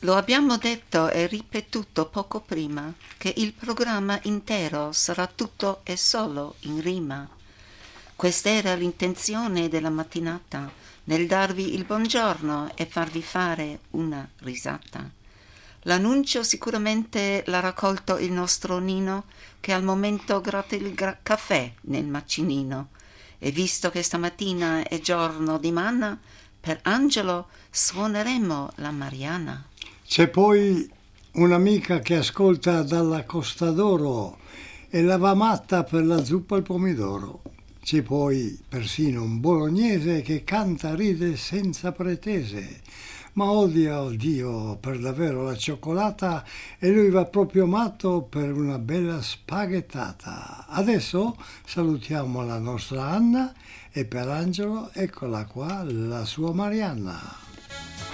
Lo abbiamo detto e ripetuto poco prima che il programma intero sarà tutto e solo in rima. Questa era l'intenzione della mattinata, nel darvi il buongiorno e farvi fare una risata. L'annuncio sicuramente l'ha raccolto il nostro Nino, che al momento gratta il caffè nel macinino. E visto che stamattina è giorno di manna, per Angelo suoneremo la Mariana. C'è poi un'amica che ascolta dalla Costa d'Oro e la va matta per la zuppa al pomidoro. C'è poi persino un bolognese che canta, ride senza pretese, ma odia, oddio, per davvero la cioccolata e lui va proprio matto per una bella spaghettata. Adesso salutiamo la nostra Anna e per Angelo eccola qua la sua Marianna.